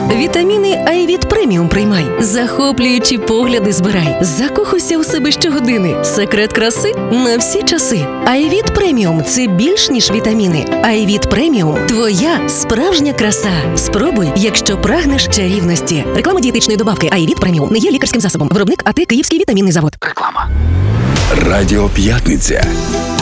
Вітаміни Айвіт Преміум приймай. Захоплюючі погляди збирай. Закохуйся у себе щогодини. Секрет краси на всі часи. Айвіт Преміум – це більш ніж вітаміни. Айвіт Преміум – твоя справжня краса. Спробуй, якщо прагнеш чарівності. Реклама дієтичної добавки Айвіт Преміум не є лікарським засобом. Виробник АТ Київський вітамінний завод. Реклама. Радіо П'ятниця.